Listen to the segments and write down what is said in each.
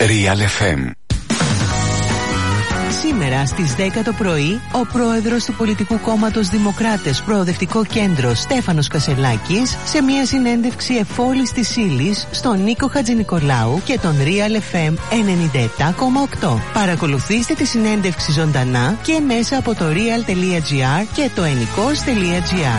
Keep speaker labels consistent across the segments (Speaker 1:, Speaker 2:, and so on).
Speaker 1: Real FM.
Speaker 2: Σήμερα στις 10 το πρωί, ο πρόεδρος του πολιτικού κόμματος Δημοκράτες Προοδευτικό Κέντρο Στέφανος Κασελάκης, σε μια συνέντευξη εφόλης της ύλης στον Νίκο Χατζηνικολάου και τον Real FM 97,8. Παρακολουθήστε τη συνέντευξη ζωντανά και μέσα από το real.gr και το ενικός.gr.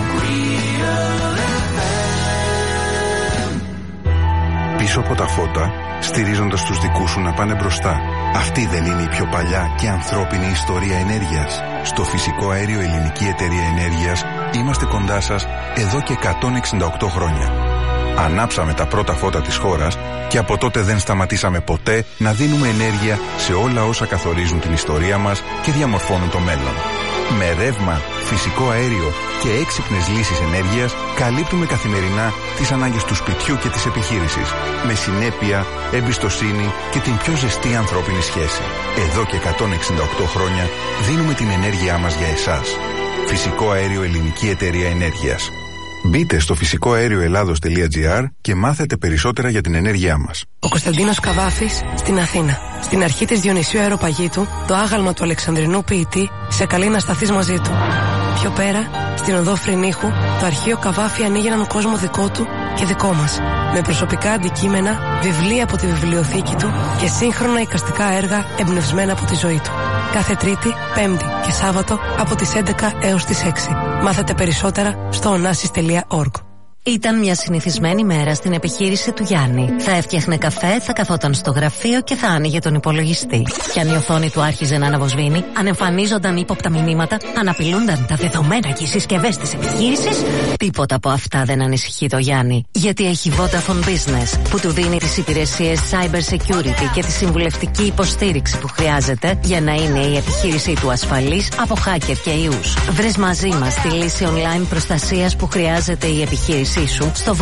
Speaker 3: Πίσω από τα φώτα, στηρίζοντας τους δικούς σου να πάνε μπροστά. Αυτή δεν είναι η πιο παλιά και ανθρώπινη ιστορία ενέργειας? Στο φυσικό αέριο Ελληνική Εταιρεία Ενέργειας είμαστε κοντά σας εδώ και 168 χρόνια. Ανάψαμε τα πρώτα φώτα της χώρας και από τότε δεν σταματήσαμε ποτέ να δίνουμε ενέργεια σε όλα όσα καθορίζουν την ιστορία μας και διαμορφώνουν το μέλλον. Με ρεύμα, φυσικό αέριο και έξυπνες λύσεις ενέργειας καλύπτουμε καθημερινά τις ανάγκες του σπιτιού και της επιχείρησης. Με συνέπεια, εμπιστοσύνη και την πιο ζεστή ανθρώπινη σχέση. Εδώ και 168 χρόνια δίνουμε την ενέργειά μας για εσάς. Φυσικό αέριο Ελληνική Εταιρεία Ενέργειας. Μπείτε στο φυσικοαέρioελλάδος.gr και μάθετε περισσότερα για την ενέργειά μας.
Speaker 4: Ο Κωνσταντίνος Καβάφης στην Αθήνα. Στην αρχή της Διονυσίου Αεροπαγήτου, το άγαλμα του Αλεξανδρινού ποιητή σε καλεί να σταθείς μαζί του. Πιο πέρα, στην οδό Φρυνίχου, το αρχείο Καβάφη ανοίγει έναν κόσμο δικό του και δικό μας. Με προσωπικά αντικείμενα, βιβλία από τη βιβλιοθήκη του και σύγχρονα εικαστικά έργα εμπνευσμένα από τη ζωή του. Κάθε Τρίτη, Πέμπτη και Σάββατο από τις 11 έως τις 6. Μάθετε περισσότερα στο onassis.org.
Speaker 5: Ήταν μια συνηθισμένη μέρα στην επιχείρηση του Γιάννη. Θα έφτιαχνε καφέ, θα καθόταν στο γραφείο και θα άνοιγε τον υπολογιστή. Κι αν η οθόνη του άρχιζε να αναβοσβήνει, αν εμφανίζονταν ύποπτα μηνύματα, αν απειλούνταν τα δεδομένα και οι συσκευές της επιχείρησης, τίποτα από αυτά δεν ανησυχεί το Γιάννη. Γιατί έχει Vodafone Business, που του δίνει τις υπηρεσίες cyber security και τη συμβουλευτική υποστήριξη που χρειάζεται για να είναι η επιχείρησή του ασφαλής από hacker και ιούς. Βρες μαζί μας τη λύση online προστασίας που χρειάζεται η επιχείρηση σου στο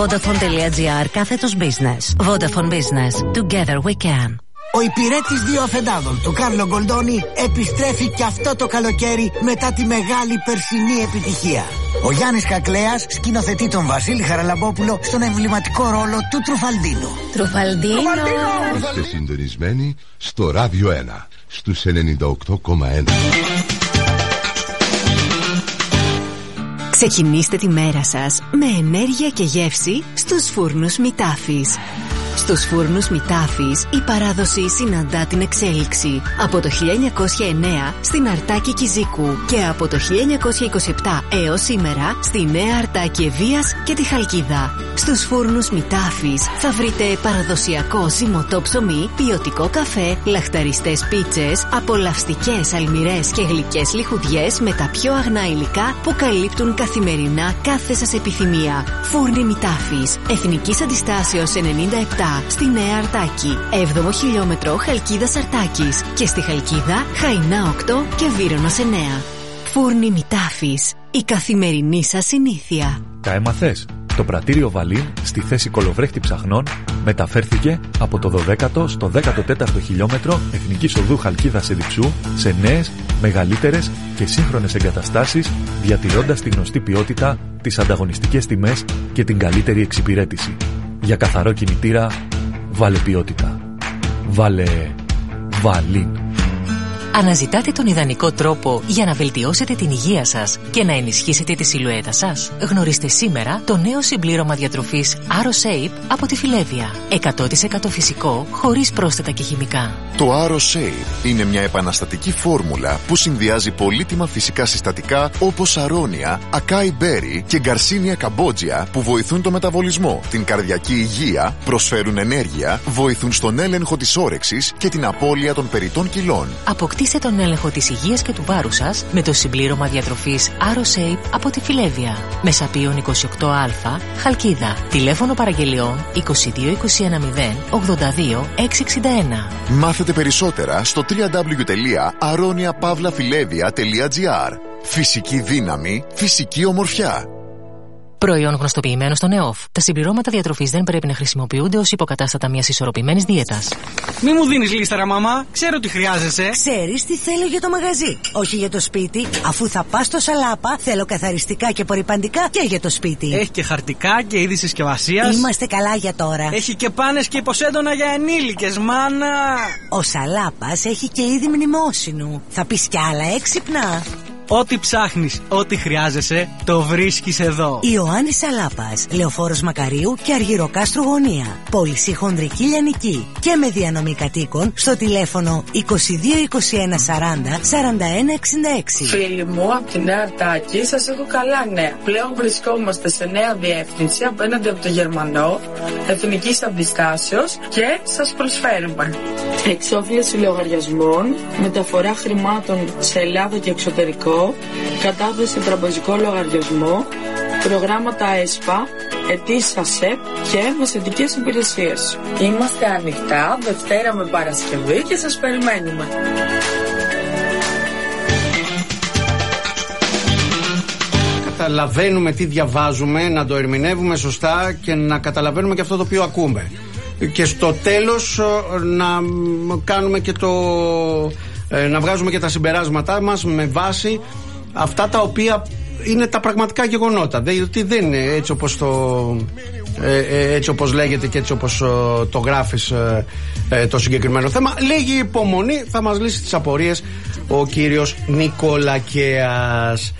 Speaker 5: vodafone.gr/business. Vodafone Business. Together we can.
Speaker 6: Ο υπηρέτης 2 αφεντάδων του Κάρλο Γκολντόνι επιστρέφει και αυτό το καλοκαίρι μετά τη μεγάλη περσινή επιτυχία. Ο Γιάννης Κακλέας σκηνοθετεί τον Βασίλη Χαραλαμπόπουλο στον εμβληματικό ρόλο του Τρουφαλντίνου.
Speaker 5: Τρουφαλντίνο!
Speaker 7: Είστε συντονισμένοι στο Ράδιο 1 στους 98,1.
Speaker 8: Ξεκινήστε τη μέρα σας με ενέργεια και γεύση στους φούρνους Μητάφης. Στους φούρνους Μητάφης η παράδοση συναντά την εξέλιξη. Από το 1909 στην Αρτάκη Κιζίκου και από το 1927 έως σήμερα στη Νέα Αρτάκη Ευβοίας και τη Χαλκίδα. Στους φούρνους Μητάφης θα βρείτε παραδοσιακό ζυμωτό ψωμί, ποιοτικό καφέ, λαχταριστές πίτσες, απολαυστικές αλμυρές και γλυκές λιχουδιές με τα πιο αγνά υλικά που καλύπτουν καθημερινά κάθε σας επιθυμία. Φούρνοι Μητάφης, Εθνικής Αντιστάσεως 97 στη Νέα Αρτάκη, 7ο χιλιόμετρο Χαλκίδας Αρτάκης και στη Χαλκίδα Χαϊνά 8 και Βύρωνος 9. Φούρνοι Μητάφης, η καθημερινή σας συνήθεια.
Speaker 9: Τα έμαθες? Το πρατήριο Βαλίν στη θέση κολοβρέχτη ψαχνών μεταφέρθηκε από το 12ο στο 14ο χιλιόμετρο Εθνικής Οδού Χαλκίδας Εδιψού σε νέες, μεγαλύτερες και σύγχρονες εγκαταστάσεις, διατηρώντας τη γνωστή ποιότητα, τις ανταγωνιστικές τιμές και την καλύτερη εξυπηρέτηση. Για καθαρό κινητήρα, βάλε ποιότητα. Βάλε Βαλίν.
Speaker 10: Αναζητάτε τον ιδανικό τρόπο για να βελτιώσετε την υγεία σας και να ενισχύσετε τη σιλουέτα σας? Γνωρίστε σήμερα το νέο συμπλήρωμα διατροφής AroShape από τη Φιλέβια. 100% φυσικό, χωρίς πρόσθετα και χημικά.
Speaker 11: Το AroShape είναι μια επαναστατική φόρμουλα που συνδυάζει πολύτιμα φυσικά συστατικά όπως αρώνια, ακάι μπέρι και γκαρσίνια καμπότζια που βοηθούν το μεταβολισμό, την καρδιακή υγεία, προσφέρουν ενέργεια, βοηθούν στον έλεγχο της όρεξης και την απώλεια των περιττών κιλών.
Speaker 10: Αποκτήστε τον έλεγχο της υγείας και του βάρους σας με το συμπλήρωμα διατροφής AroShape από τη Φιλέβια. Μεσαπίων 28α, Χαλκίδα. Τηλέφωνο παραγγελιών 22 21 0 82 661.
Speaker 11: Μάθετε περισσότερα στο www.aroniapavlafilevia.gr. Φυσική δύναμη, φυσική ομορφιά.
Speaker 10: Προϊόν γνωστοποιημένο στον ΕΟΦ. Τα συμπληρώματα διατροφής δεν πρέπει να χρησιμοποιούνται ως υποκατάστατα μιας ισορροπημένης δίαιτας.
Speaker 1: Μη μου δίνεις λίστερα, μαμά. Ξέρω τι χρειάζεσαι.
Speaker 12: Ξέρεις τι θέλω για το μαγαζί. Όχι για το σπίτι. Αφού θα πας στο Σαλάπα, θέλω καθαριστικά και απορρυπαντικά και για το σπίτι.
Speaker 1: Έχει και χαρτικά και είδη συσκευασίας.
Speaker 12: Είμαστε καλά για τώρα.
Speaker 1: Έχει και πάνες και υποσέντονα για ενήλικες, μάνα.
Speaker 12: Ο Σαλάπας έχει και είδη μνημόσυνου. Θα πεις κι άλλα έξυπνα.
Speaker 1: Ό,τι ψάχνεις, ό,τι χρειάζεσαι, το βρίσκεις εδώ.
Speaker 12: Ιωάννης Σαλάπας, Λεωφόρος Μακαρίου και Αργυροκάστρου Γωνία. Πώληση χονδρική λιανική και με διανομή κατοίκων στο τηλέφωνο 22 21 40 41 66.
Speaker 13: Φίλοι μου, από τη Νέα Αρτάκη σας έχω καλά νέα. Πλέον βρισκόμαστε σε νέα διεύθυνση απέναντι από το Γερμανό, εθνικής αντιστάσεως και σας προσφέρουμε εξόφληση λογαριασμών, μεταφορά χρημάτων σε Ελλάδα και εξωτερικό, κατάθεση σε τραπεζικό λογαριασμό, προγράμματα ΕΣΠΑ, αιτήσεις ΑΣΕΠ και μεσαιτικές υπηρεσίες. Είμαστε ανοιχτά Δευτέρα με Παρασκευή και σας περιμένουμε.
Speaker 14: Καταλαβαίνουμε τι διαβάζουμε, να το ερμηνεύουμε σωστά και να καταλαβαίνουμε και αυτό το οποίο ακούμε. Και στο τέλος να κάνουμε και να βγάζουμε και τα συμπεράσματά μας με βάση αυτά τα οποία είναι τα πραγματικά γεγονότα. Δηλαδή δεν είναι έτσι όπως λέγεται και έτσι όπως το γράφεις το συγκεκριμένο θέμα. Λέγει υπομονή, θα μας λύσει τις απορίες ο κύριος Νικολακέας.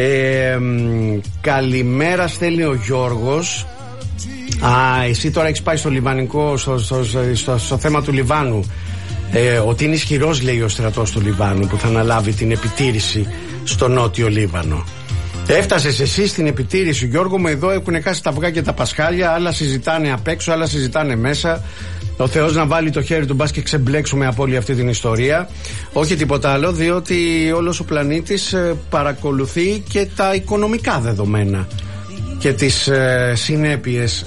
Speaker 14: Καλημέρα, στέλνει ο Γιώργος. Εσύ τώρα έχεις πάει στο λιβανικό, στο θέμα του Λιβάνου. Ότι είναι ισχυρός, λέει, ο στρατός του Λιβάνου που θα αναλάβει την επιτήρηση στο νότιο Λίβανο. Έφτασες εσύ στην επιτήρηση, Γιώργο μου. Εδώ έχουν χάσει τα αυγά και τα πασχάλια. Άλλα συζητάνε απ' έξω, άλλα συζητάνε μέσα. Ο Θεός να βάλει το χέρι του, μπας και ξεμπλέξουμε από όλη αυτή την ιστορία. Όχι τίποτα άλλο, διότι όλος ο πλανήτης παρακολουθεί και τα οικονομικά δεδομένα και τις συνέπειες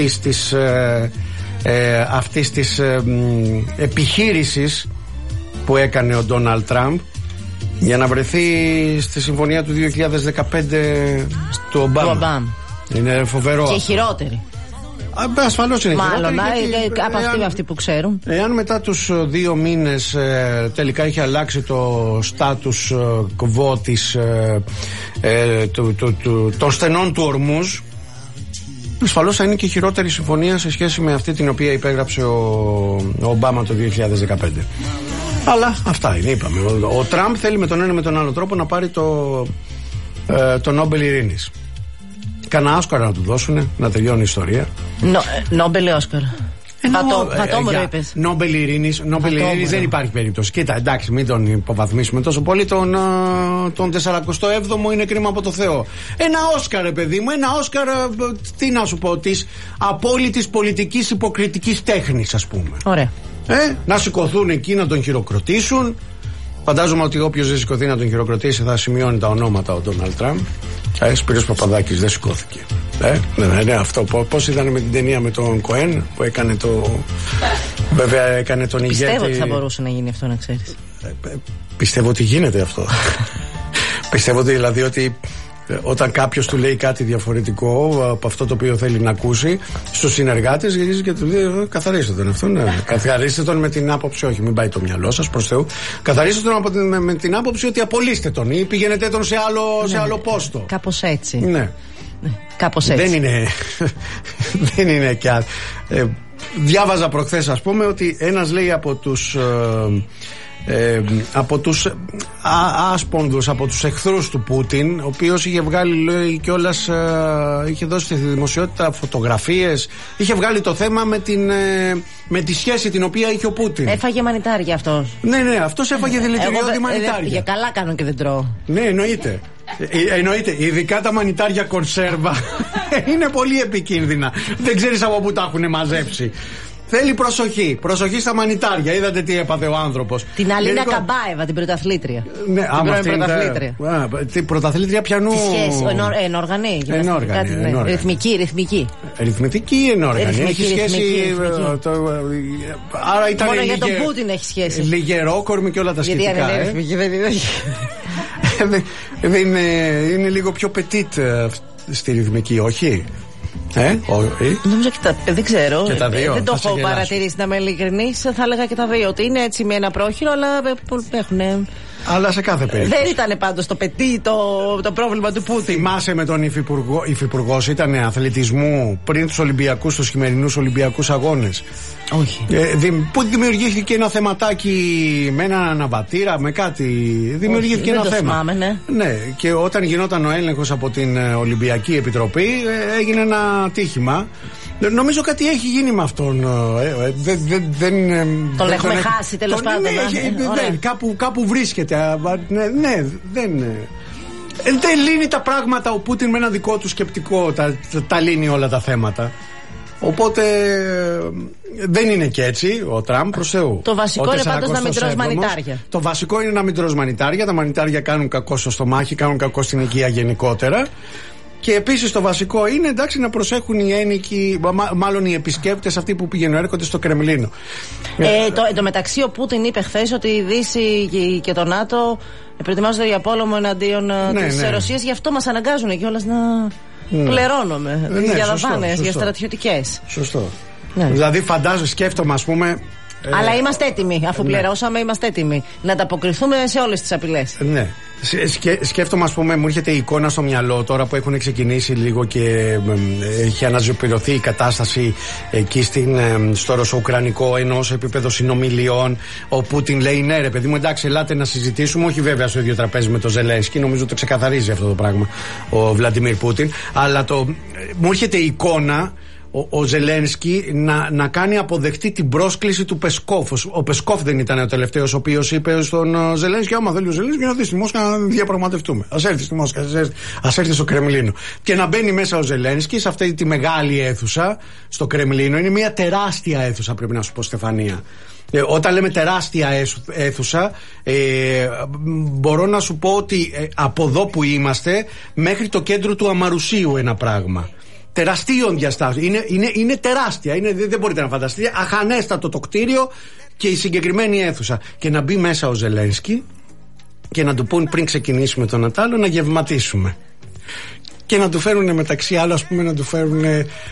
Speaker 14: αυτής της επιχείρησης που έκανε ο Ντόναλντ Τραμπ για να βρεθεί στη συμφωνία του 2015 του Ομπάμα. Είναι φοβερό.
Speaker 15: Και χειρότερη.
Speaker 14: Ασφαλώς είναι
Speaker 15: μάλλον,
Speaker 14: χειρότερη.
Speaker 15: από αυτοί που ξέρουν.
Speaker 14: Εάν μετά τους 2 μήνες τελικά είχε αλλάξει το status quo των στενών του Ορμούζ, ασφαλώς θα είναι και χειρότερη συμφωνία σε σχέση με αυτή την οποία υπέγραψε ο Ομπάμα το 2015. Αλλά αυτά είναι, είπαμε. Ο Τραμπ θέλει με τον ένα με τον άλλο τρόπο να πάρει το Νόμπελ Ειρήνης. Κανένα Όσκαρα να του δώσουνε, να τελειώνει η ιστορία.
Speaker 15: Νόμπελ ή Όσκαρα. Πατόμορο είπες.
Speaker 14: Νόμπελ Ειρήνης δεν υπάρχει περίπτωση. Κοίτα, εντάξει, μην τον υποβαθμίσουμε τόσο πολύ. Τον 47ο είναι κρίμα από το Θεό. Ένα Όσκαρ, παιδί μου, ένα Όσκαρ, τι να σου πω, της απόλυτης πολιτικής υποκριτικής τέχνης, ας πούμε.
Speaker 15: Ωραία.
Speaker 14: Να σηκωθούν εκεί να τον χειροκροτήσουν. Φαντάζομαι ότι όποιος δεν σηκωθεί να τον χειροκροτήσει θα σημειώνει τα ονόματα ο Ντόναλντ Τραμπ. Σπύρος Παπαδάκης δεν σηκώθηκε. Ναι, αυτό. Πώς ήταν με την ταινία με τον Κοέν που έκανε βέβαια έκανε τον ηγέτη.
Speaker 15: Πιστεύω ότι θα μπορούσε να γίνει αυτό, να ξέρεις.
Speaker 14: Πιστεύω ότι γίνεται αυτό. Πιστεύω δηλαδή ότι όταν κάποιος του λέει κάτι διαφορετικό από αυτό το οποίο θέλει να ακούσει, στους συνεργάτες γυρίζει και του λέει: καθαρίστε τον αυτόν. Ναι. Καθαρίστε τον με την άποψη, όχι, μην πάει το μυαλό σας προς Θεού. Καθαρίστε τον με την άποψη ότι απολύστε τον ή πηγαίνετε τον σε άλλο πόστο.
Speaker 15: Κάπως έτσι.
Speaker 14: Ναι.
Speaker 15: Κάπως έτσι.
Speaker 14: Δεν είναι κι άλλο. Διάβαζα προχθές, ας πούμε, ότι ένας λέει από τους άσπονδους, από τους εχθρούς του Πούτιν, ο οποίος είχε βγάλει, λέει, κιόλας, είχε δώσει στη δημοσιότητα φωτογραφίες, είχε βγάλει το θέμα με τη σχέση την οποία είχε ο Πούτιν.
Speaker 15: Έφαγε μανιτάρια αυτός.
Speaker 14: Ναι, αυτός έφαγε δηλητηριώδη μανιτάρια.
Speaker 15: Για καλά κάνω και δεν τρώω.
Speaker 14: Ναι, εννοείται. Ειδικά τα μανιτάρια κονσέρβα είναι πολύ επικίνδυνα. Δεν ξέρεις από πού τα έχουν μαζέψει. Θέλει προσοχή στα μανιτάρια. Είδατε τι έπαθε ο άνθρωπος.
Speaker 15: Την Αλίνα Καμπάεβα, την πρωταθλήτρια.
Speaker 14: Ναι, την πρωταθλήτρια πιανού.
Speaker 15: Τι σχέση, ενόργανη. Ρυθμική.
Speaker 14: Ρυθμική ή ενόργανη. Έχει σχέση. Άρα ήταν.
Speaker 15: Μόνο για τον Πούτιν έχει σχέση.
Speaker 14: Λιγερόκορμη και όλα τα σχετικά.
Speaker 15: Γιατί αν είναι ρυθμική, δεν είναι.
Speaker 14: Είναι λίγο πιο petit στη ρυθμική, όχι?
Speaker 15: Νομίζω δεν ξέρω.
Speaker 14: Και τα δύο.
Speaker 15: Δεν το έχω παρατηρήσει, να είμαι ειλικρινής. Θα έλεγα και τα δύο. Ότι είναι έτσι με ένα πρόχειρο, αλλά έχουν.
Speaker 14: Αλλά σε κάθε περίπτωση.
Speaker 15: Δεν ήταν πάντως το πετί το πρόβλημα του Πούτιν.
Speaker 14: Θυμάσαι με τον υφυπουργός, ήταν αθλητισμού πριν τους Ολυμπιακούς, τους χειμερινούς Ολυμπιακούς Αγώνες.
Speaker 15: Όχι.
Speaker 14: Που δημιουργήθηκε ένα θεματάκι με ένα αναβατήρα, με κάτι. Δημιουργήθηκε ένα θέμα.
Speaker 15: Θυμάμαι,
Speaker 14: ναι, και όταν γινόταν ο έλεγχος από την Ολυμπιακή Επιτροπή, έγινε ένα τύχημα. Νομίζω κάτι έχει γίνει με αυτόν.
Speaker 15: Τον έχουμε χάσει, τέλος πάντων.
Speaker 14: Κάπου βρίσκεται. Ναι, δεν λύνει τα πράγματα ο Πούτιν με ένα δικό του σκεπτικό. Τα λύνει όλα τα θέματα. Οπότε δεν είναι και έτσι ο Τραμπ, προς Θεού.
Speaker 15: Το βασικό είναι πάντως να μην τρως μανιτάρια.
Speaker 14: Το βασικό είναι να μην τρως μανιτάρια. Τα μανιτάρια κάνουν κακό στο στομάχι, κάνουν κακό στην υγεία γενικότερα. Και επίσης το βασικό είναι, εντάξει, να προσέχουν οι ένοικοι, μάλλον οι επισκέπτες, αυτοί που πηγαίνουν έρχονται στο Κρεμλίνο.
Speaker 15: Εν τω μεταξύ, ο Πούτιν είπε χθες ότι η Δύση και το ΝΑΤΟ προετοιμάζονται για πόλεμο εναντίον της Ρωσίας, γι' αυτό μας αναγκάζουν κιόλας να πληρώνουμε για δαπάνες, για στρατιωτικές.
Speaker 14: Σωστό. Δηλαδή, σκέφτομαι, ας πούμε.
Speaker 15: Αλλά είμαστε έτοιμοι, αφού πληρώσαμε, είμαστε έτοιμοι να ανταποκριθούμε σε όλες τις απειλές.
Speaker 14: Ναι. Σκέφτομαι, ας πούμε, μου έρχεται η εικόνα στο μυαλό τώρα που έχουν ξεκινήσει λίγο και έχει αναζωπηρωθεί η κατάσταση εκεί στο ρωσο-ουκρανικό, ενώ σε επίπεδο συνομιλιών. Ο Πούτιν λέει: ναι, ρε παιδί μου, εντάξει, ελάτε να συζητήσουμε. Όχι βέβαια στο ίδιο τραπέζι με τον Ζελένσκι, νομίζω το ξεκαθαρίζει αυτό το πράγμα ο Βλαντιμίρ Πούτιν. Αλλά μου έρχεται η εικόνα. Ο Ζελένσκι να κάνει αποδεκτή την πρόσκληση του Πεσκόφ. Ο Πεσκόφ δεν ήταν ο τελευταίος ο οποίος είπε στον Ζελένσκι: άμα θέλει ο Ζελένσκι να δει στη Μόσχα να διαπραγματευτούμε. Ας έρθει στη Μόσχα, ας έρθει στο Κρεμλίνο. Και να μπαίνει μέσα ο Ζελένσκι σε αυτή τη μεγάλη αίθουσα στο Κρεμλίνο. Είναι μια τεράστια αίθουσα, πρέπει να σου πω, Στεφανία. Όταν λέμε τεράστια αίθουσα, μπορώ να σου πω ότι από εδώ που είμαστε μέχρι το κέντρο του Αμαρουσίου ένα πράγμα. Τεραστίων διαστάσεων. Είναι τεράστια. Δεν μπορείτε να φανταστείτε. Αχανέστατο το κτίριο και η συγκεκριμένη αίθουσα. Και να μπει μέσα ο Ζελένσκι και να του πούν πριν ξεκινήσουμε τον Νατάλο να γευματίσουμε. Και να του φέρουν μεταξύ άλλων, ας πούμε, να του φέρουν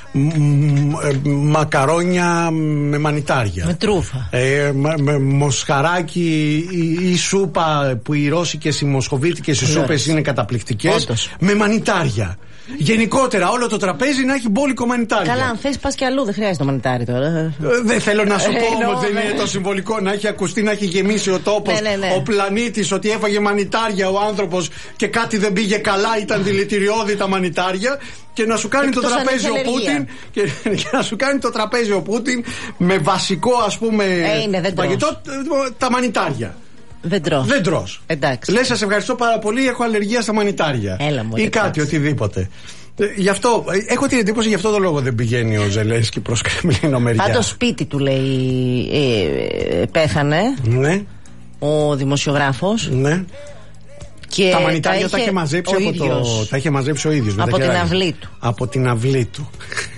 Speaker 14: μακαρόνια με μανιτάρια.
Speaker 15: Με τρούφα.
Speaker 14: Με μοσχαράκι ή σούπα, που οι ρώσικες, οι μοσχοβίτικες οι σούπες είναι καταπληκτικές.
Speaker 15: Όντως.
Speaker 14: Με μανιτάρια. Γενικότερα όλο το τραπέζι να έχει μπόλικο μανιτάρια.
Speaker 15: Καλά, αν θες πας και αλλού, δεν χρειάζεται το μανιτάρι τώρα.
Speaker 14: Δεν θέλω να σου πω όμως, δεν είναι το συμβολικό να έχει ακουστεί, να έχει γεμίσει ο τόπος, ο πλανήτης, ότι έφαγε μανιτάρια ο άνθρωπος και κάτι δεν πήγε καλά, ήταν δηλητηριώδη τα μανιτάρια. Και να σου κάνει το τραπέζι ο Πούτιν. Και να σου κάνει το τραπέζι ο Πούτιν με βασικό, ας πούμε, παγετό, τα μανιτάρια.
Speaker 15: Δεν
Speaker 14: τρως.
Speaker 15: Εντάξει.
Speaker 14: Λες, σας ευχαριστώ πάρα πολύ, έχω αλλεργία στα μανιτάρια.
Speaker 15: Έλα μου,
Speaker 14: ή κάτι, οτιδήποτε. Γι' αυτό, έχω την εντύπωση, γι' αυτό το λόγο δεν πηγαίνει ο Ζελένσκι προς Κρεμλίνο μεριά.
Speaker 15: Πάντως σπίτι του, λέει, πέθανε.
Speaker 14: Ναι.
Speaker 15: Ο δημοσιογράφος.
Speaker 14: Ναι.
Speaker 15: Και
Speaker 14: τα μανιτάρια τα είχε μαζέψει τα είχε μαζέψει ο ίδιος.
Speaker 15: Από την αυλή του.
Speaker 14: Από την αυλή του.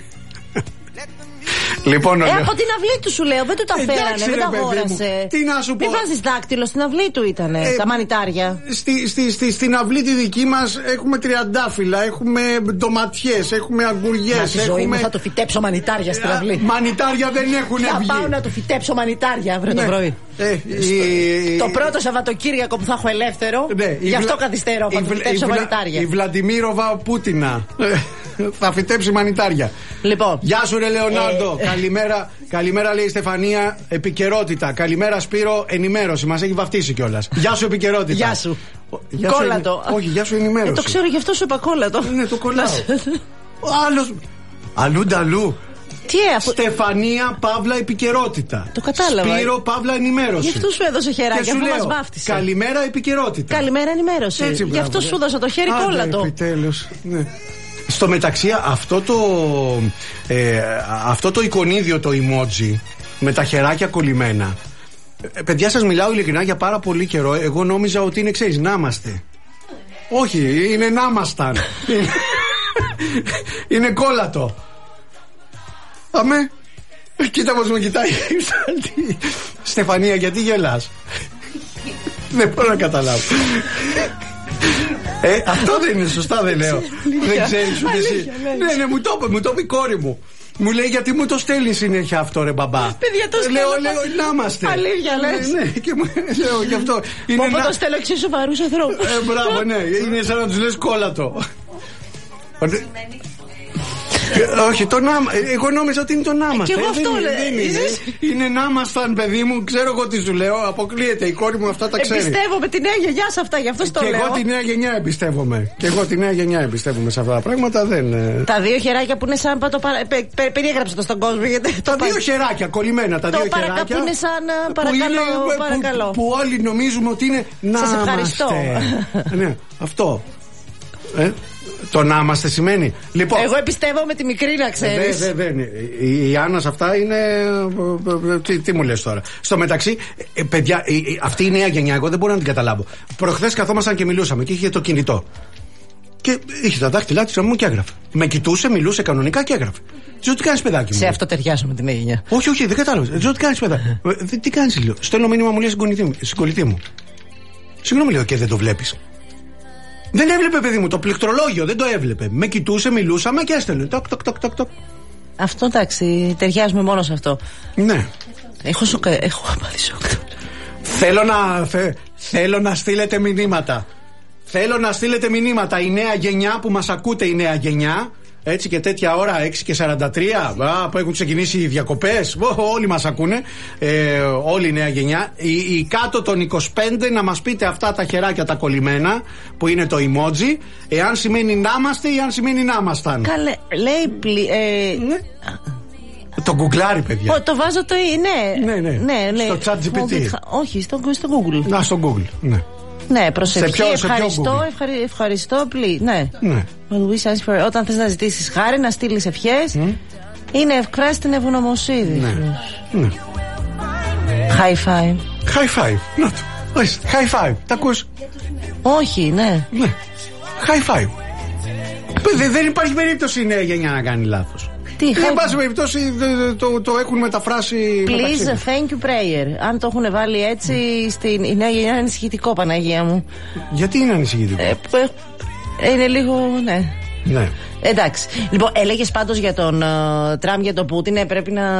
Speaker 14: Λοιπόν,
Speaker 15: από την αυλή του σου λέω, δεν του τα φέρανε, δεν τα αγόρασε.
Speaker 14: Τι να σου πω.
Speaker 15: Μην βάζεις δάκτυλο, στην αυλή του ήτανε τα μανιτάρια.
Speaker 14: Στην αυλή τη δική μας έχουμε τριαντάφυλλα, έχουμε ντοματιές, έχουμε αγκουριές.
Speaker 15: Στη ζωή μου θα του φυτέψω μανιτάρια στην αυλή.
Speaker 14: Μανιτάρια δεν έχουν βγει.
Speaker 15: Θα πάω να του φυτέψω μανιτάρια αύριο το πρωί. Το πρώτο Σαββατοκύριακο που θα έχω ελεύθερο, γι' αυτό καθυστερώ, θα του φυτέψω μανιτάρια.
Speaker 14: Η Βλαντιμίροβα Πούτινα θα φυτέψει μανιτάρια.
Speaker 15: Λοιπόν.
Speaker 14: Γεια σου, ρε Λεωνάρντο. Καλημέρα, λέει η Στεφανία. Επικαιρότητα. Καλημέρα, Σπύρο. Ενημέρωση. Μας έχει βαφτίσει κιόλας. Γεια σου, επικαιρότητα.
Speaker 15: Γεια σου. Κόλλατο.
Speaker 14: Όχι, γεια σου, ενημέρωση.
Speaker 15: Το ξέρω, γι' αυτό σου είπα κόλλατο.
Speaker 14: Ναι, το κολλάω. Άλλος. Αλλού. Στεφανία, παύλα, επικαιρότητα.
Speaker 15: Το κατάλαβα.
Speaker 14: Σπύρο, παύλα, ενημέρωση.
Speaker 15: Γι' αυτό σου έδωσε χεράκι, αφού μας βάφτισε.
Speaker 14: Καλημέρα, επικαιρότητα.
Speaker 15: Καλημέρα, ενημέρωση. Γι' αυτό σου έδωσα το χέρι κόλλατο.
Speaker 14: Επιτέλους. Ναι. Στο μεταξύ, αυτό το εικονίδιο, το emoji με τα χεράκια κολλημένα, παιδιά, σας μιλάω ειλικρινά, για πάρα πολύ καιρό εγώ νόμιζα ότι είναι, ξέρεις, να είμαστε. Όχι, είναι να ήμασταν. Είναι κόλλατο. Αμέ. Κοίτα πως με κοιτάει. Στεφανία, γιατί γελάς? Δεν μπορώ να καταλάβω. Αυτό δεν είναι σωστά, δεν λέω. Δεν ξέρεις ούτε εσύ. Ναι, μου το είπε η κόρη μου. Μου λέει, γιατί μου το στέλνει συνέχεια αυτό, ρε μπαμπά.
Speaker 15: Παιδιά, το στέλνω.
Speaker 14: Λέω, να είμαστε.
Speaker 15: Αλήθεια, λες.
Speaker 14: Ναι, και μου λέω γι' αυτό.
Speaker 15: Πόπο το στέλνω εξίσου σοβαρούς ανθρώπους.
Speaker 14: Μπράβο, ναι. Είναι σαν να τους λες κόλατο. Όχι, εγώ νόμιζα ότι είναι το να είμαστε.
Speaker 15: Και εγώ αυτό λέω.
Speaker 14: Είναι να ήμασταν, παιδί μου, ξέρω εγώ τι σου λέω. Αποκλείεται, η κόρη μου αυτά τα ξέρει.
Speaker 15: Εμπιστεύομαι τη νέα γενιά σε αυτά, γι' αυτό το λέω.
Speaker 14: Και εγώ τη νέα γενιά εμπιστεύομαι. σε αυτά τα πράγματα.
Speaker 15: Τα δύο χεράκια που είναι σαν περιέγραψε το στον κόσμο.
Speaker 14: Τα δύο χεράκια κολλημένα. Τα δύο χεράκια
Speaker 15: που είναι σαν παρακαλώ.
Speaker 14: Που όλοι νομίζουμε ότι είναι να είμαστε.
Speaker 15: Σας ευχαριστώ.
Speaker 14: Ναι, αυτό. Το να είμαστε σημαίνει. Λοιπόν,
Speaker 15: εγώ εμπιστεύω με τη μικρή, να ξέρεις.
Speaker 14: Η Άννα σε αυτά είναι. Τι μου λες τώρα. Στο μεταξύ, παιδιά, αυτή η νέα γενιά, εγώ δεν μπορώ να την καταλάβω. Προχθές καθόμασταν και μιλούσαμε και είχε το κινητό. Και είχε τα δάχτυλά της μου και έγραφε. Με κοιτούσε, μιλούσε κανονικά και έγραφε. Τζο, τι κάνεις, παιδάκι μου.
Speaker 15: Σε αυτό ταιριάζω με τη νέα γενιά.
Speaker 14: Όχι, δεν κατάλαβα. Τζο, τι κάνεις, παιδάκι. Τι κάνεις, λέω. Στέλνω μήνυμα, μου λέει στην κολλητή μου. Συγγνώμη, λέω, και δεν το βλέπεις. Δεν έβλεπε, παιδί μου, το πληκτρολόγιο, δεν το έβλεπε. Με κοιτούσε, μιλούσαμε και έστελνε. Τοκ.
Speaker 15: Αυτό, εντάξει, ταιριάζουμε μόνο σε αυτό.
Speaker 14: Ναι.
Speaker 15: Έχω πάθει σοκ.
Speaker 14: Θέλω να στείλετε μηνύματα. Η νέα γενιά που μας ακούτε, η νέα γενιά. Έτσι και τέτοια ώρα, 6:43, που έχουν ξεκινήσει οι διακοπές. Όλοι μας ακούνε, όλη η νέα γενιά. Οι κάτω των 25 να μας πείτε αυτά τα χεράκια τα κολλημένα, που είναι το emoji, εάν σημαίνει να είμαστε ή αν σημαίνει να ήμασταν.
Speaker 15: Καλέ, λέει
Speaker 14: ναι. Το γκουγκλάρι, παιδιά.
Speaker 15: Το βάζω ναι.
Speaker 14: Στο chat GPT.
Speaker 15: Όχι, στο Google.
Speaker 14: Να, στο Google, ναι.
Speaker 15: Ναι, προσευχή, ευχαριστώ, ναι. Όταν θες να ζητήσεις χάρη, να στείλεις ευχές, είναι εκφράσει την ευγνωμοσύνη.
Speaker 14: Ναι.
Speaker 15: High five.
Speaker 14: High five, τα ακούς?
Speaker 15: Όχι, ναι.
Speaker 14: High five. Δεν υπάρχει περίπτωση η νέα γενιά να κάνει λάθος. Δεν πάση περιπτώσει το έχουν μεταφράσει.
Speaker 15: Please, thank you prayer. Αν το έχουν βάλει έτσι, η νέα γενιά είναι ανησυχητικό, Παναγία μου.
Speaker 14: Γιατί είναι ανησυχητικό?
Speaker 15: Είναι λίγο,
Speaker 14: ναι.
Speaker 15: Εντάξει. Λοιπόν, έλεγες πάντως για τον Τραμπ, για τον Πούτιν, πρέπει να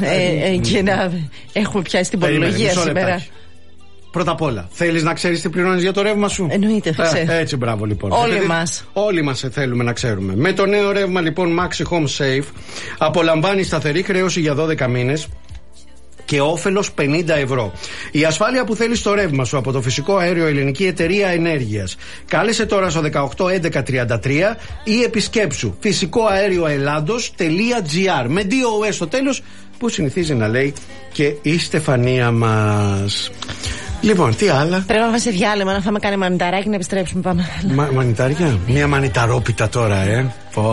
Speaker 15: έχουμε πιάσει την πολυλογία σήμερα.
Speaker 14: Πρώτα απ' όλα, θέλεις να ξέρεις τι πληρώνεις για το ρεύμα σου?
Speaker 15: Εννοείται,
Speaker 14: έτσι, μπράβο λοιπόν.
Speaker 15: Όλοι
Speaker 14: μας θέλουμε να ξέρουμε. Με το νέο ρεύμα λοιπόν Maxi Home Safe απολαμβάνει σταθερή χρέωση για 12 μήνες και όφελος 50 ευρώ. Η ασφάλεια που θέλεις στο ρεύμα σου από το φυσικό αέριο Ελληνική Εταιρεία Ενέργειας. Κάλεσε τώρα στο 181133 ή επισκέψου φυσικοαέρioελλάντος.gr με DOS στο τέλος, που συνηθίζει να λέει και η Στεφανία μας. Λοιπόν, τι άλλα?
Speaker 15: Πρέπει να πάμε σε διάλειμμα, να φάμε κάνει μανιταράκι, να επιστρέψουμε. Πάμε.
Speaker 14: Μανιτάρια? Μια μανιταρόπιτα τώρα,